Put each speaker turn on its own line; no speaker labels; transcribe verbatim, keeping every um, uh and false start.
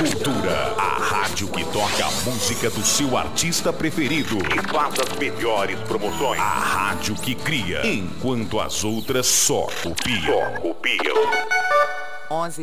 Cultura, a rádio que toca a música do seu artista preferido e faz as melhores promoções. A rádio que cria, enquanto as outras só copiam. Só copiam.
onze